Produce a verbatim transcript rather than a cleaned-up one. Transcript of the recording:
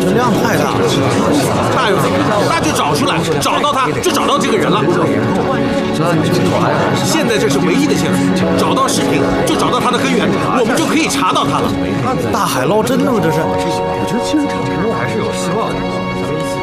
这量太大了。 那又怎么了？那就找出来，找到他就找到这个人了。现在这是唯一的线索，找到视频就找到他的根源，我们就可以查到他了。 大海捞针呢吗？这是？ 我觉得其实厂之路还是有希望的。